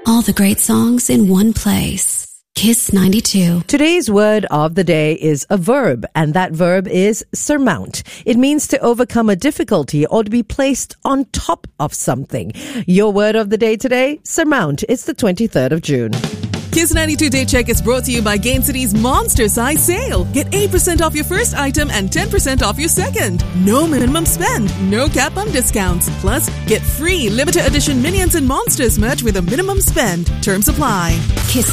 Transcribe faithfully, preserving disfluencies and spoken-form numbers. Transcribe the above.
All the great songs in one place. Kiss ninety-two. Today's word of the day is a verb, and that verb is surmount. It means to overcome a difficulty or to be placed on top of something. Your word of the day today, surmount. It's the twenty-third of June. Kiss ninety-two Day Check is brought to you by Gain City's Monster Size Sale. Get eight percent off your first item and ten percent off your second. No minimum spend, no cap on discounts. Plus, get free limited edition Minions and Monsters merch with a minimum spend. Terms apply. Kiss